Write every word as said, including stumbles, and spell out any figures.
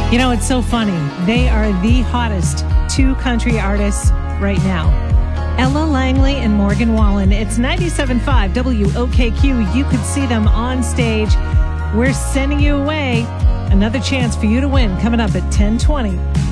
You know, it's so funny. They are the hottest two country artists right now. Ella Langley and Morgan Wallen. It's ninety-seven point five W O K Q. You could see them on stage. We're sending you away. Another chance for you to win coming up at ten twenty.